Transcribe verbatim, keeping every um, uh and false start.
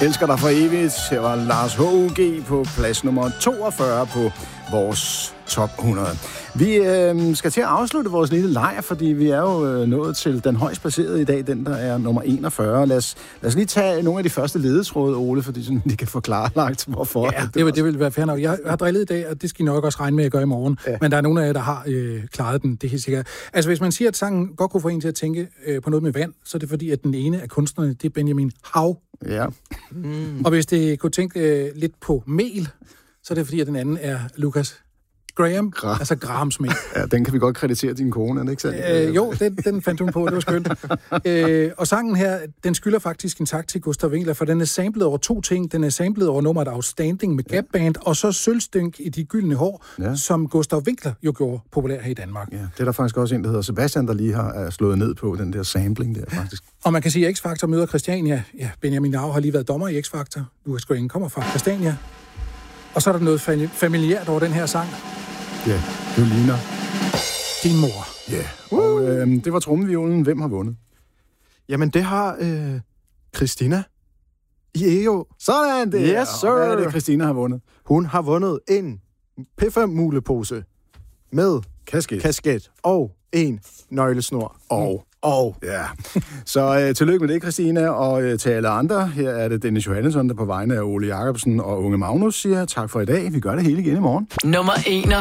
Elsker dig for evigt. Her var Lars H U G på plads nummer toogfyrre på vores top hundrede. Vi øh, skal til at afslutte vores lille lejr, fordi vi er jo øh, nået til den højst placerede i dag, den der er nummer enogfyrre. Lad os, lad os lige tage nogle af de første ledetråde, Ole, fordi sådan, de kan forklare langt, hvorfor. Ja, det, vil, det vil være fair nok. Jeg har drillet i dag, og det skal I nok også regne med at gøre i morgen. Ja. Men der er nogle af jer, der har øh, klaret den, det er helt sikkert. Altså, hvis man siger, at sangen godt kunne få en til at tænke øh, på noget med vand, så er det fordi, at den ene af kunstnerne, det er Benjamin Hav. Ja. Mm. Og hvis det kunne tænke øh, lidt på mel, så er det fordi, at den anden er Lucas Graham, Gra- altså Grahams mel. Ja, den kan vi godt kreditere din kone, er det ikke sandt? Øh, jo, den, den fandt hun på, det var skønt. øh, og sangen her, den skylder faktisk en tak til Gustav Winckler, for den er samlet over to ting. Den er samlet over nummeret Outstanding med Gap Band, og så Sølvstynk i de gyldne hår, ja. Som Gustav Winckler jo gjorde populær her i Danmark. Ja, det er der faktisk også en, der hedder Sebastian, der lige har slået ned på den der sampling der, faktisk. Og man kan sige, at X-Factor møder Christiania. Ja, Benjamin Hav har lige været dommer i X-Factor. Lucas Graham kommer fra Christiania. Og så er der noget familiært over den her sang. Ja, du ligner din mor. Ja, yeah. Og øh, det var trommeviolen. Hvem har vundet? Jamen, det har øh, Christina i E O. Sådan det! Yes, sir! Hvad er det, Christina har vundet? Hun har vundet en P fem mulepose med kasket, kasket og en nøglesnor. Og Og. Ja. Så øh, tillykke med det, Christina, og øh, til alle andre. Her er det Dennis Johannesson, der på vegne af Ole Jacobsen og Unge Magnus siger tak for i dag. Vi gør det hele igen i morgen. Nummer en.